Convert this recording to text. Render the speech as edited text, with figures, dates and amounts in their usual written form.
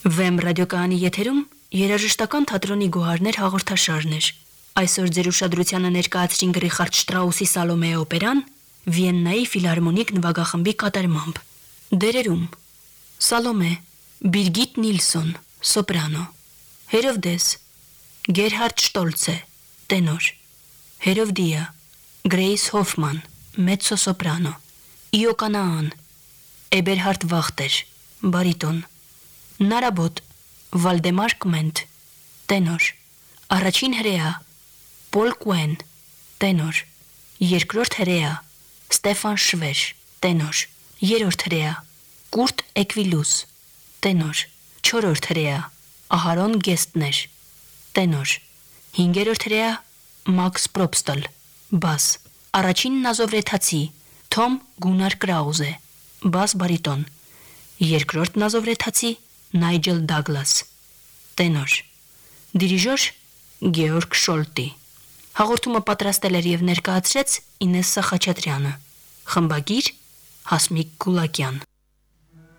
Վեմ ռադիոկայանի եթերում երաժշտական թատրոնի գոհարներ հաղորդաշարն էր։ Այսօր ձեր ուշադրությանը ներկայացրին Ռիխարդ Շտրաուսի Սալոմեյ օպերան Վիեննայի ֆիլհարմոնիկ նվագախմբի կատարմամբ։ Դերերում Սալոմե Բիրգիտ Նիլսոն, սոպրանո, Հերովդես Գերհարդ Շտոլցե, տենոր, Հերովդիա Գրեյս Հոֆման, մեծո սոպրանո, Իոկանաան Էբերհարդ Վախտեր, բարիտոն, Նարաբոտ Վալդեմար Կմենտ, տենոր, առաջին հրեա Պոլ Կուեն, տենոր, երկրորդ հրեա Ստեֆան Շվեր, տենոր, երրորդ հրեա Կուրտ Էկվիլուս, տենոր, չորրորդ հրեա Ահարոն Գեստներ, տենոր, հինգերորդ հրեա Մաքս Պրոպստոլ, բաս, առաջին նազովրեթացի Թոմ Գունար Կրաուզե, բաս բարիտոն, երկրորդ նազովրեթացի Նայջել Դագլաս, տենոր, դիրիժոր Գեորգ Շոլտի։ Հաղորդումը պատրաստել էր եւ ներկայացրեց Ինեսսա Խաչատրյանը, խմբագիր Հասմիկ Գուլակյան։